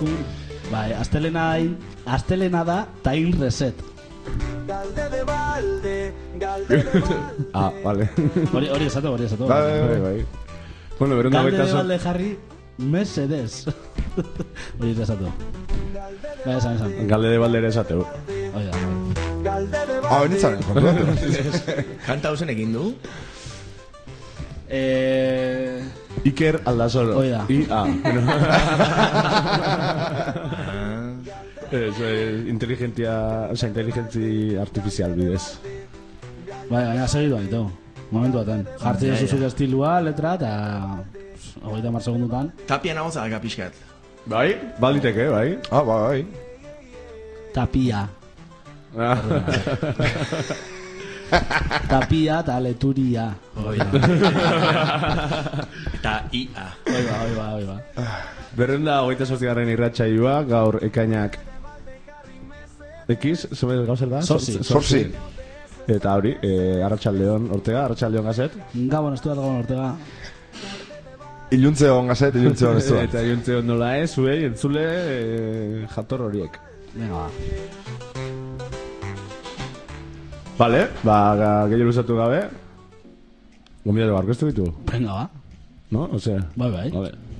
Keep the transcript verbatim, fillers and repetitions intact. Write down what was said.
Iruñeskun. Bai, astelena, astelena da Tail Reset. Galde de balde, galde de balde. Ah, vale. Hori, hori esatu, hori esatu. Bai, bai. Bueno, berunda Galde baita de so... balde jarri, mesedez. Hori esatu. Bai, esan, esan. Galde de balde ere esateu. Hori da. Ah, benitzaren, kontuatu. Kanta hausen egin du? Eh... Iker Aldasoro. Hoi da. I A. Es, eh, inteligentia, o sea, inteligentzia artificial bidez. Bai, baina segidu baitu. Momentu baten. Jartzi Ja, ja. zuzuk estilua, letra, eta... Hogeita mar segundutan. Tapia nago zalaka pixkat. Bai? Baliteke, bai? Ah, bai. Tapia. Ah. Tapia eta leturia. Hoi da. Eta I A. Hoi ba, hoi ba, hoi ba. Berrenda hogeita sortzigarren irratsaioa, gaur ekainak X, zebe gauzer da? Zortzi. Zortzi. Eta hori, eh, Arratsaldeon Ortega, Arratsaldeon Gazet. Gabon, estu bat Gabon Ortega. Iluntze hon gazet, iluntze hon ez du. Eta iuntze nola ez, zuei, entzule, eh, jator horiek. Venga, ba. Vale, ba, ga- gehiago luzatu gabe. Gombidatu barko ez ditu, Venga, ba. no? Osea, Bai, bai. vale.